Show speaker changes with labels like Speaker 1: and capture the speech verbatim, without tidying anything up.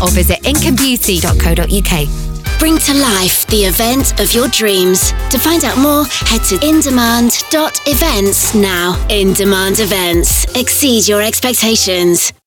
Speaker 1: or visit income beauty dot co dot uk.
Speaker 2: Bring to life the event of your dreams. To find out more, head to in demand dot events now. In Demand Events. Exceed your expectations.